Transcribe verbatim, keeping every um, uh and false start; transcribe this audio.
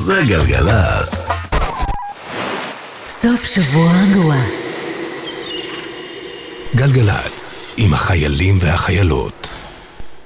זה גלגלצ. סוף שבוע רגוע. גלגלצ, עם החיילים והחיילות.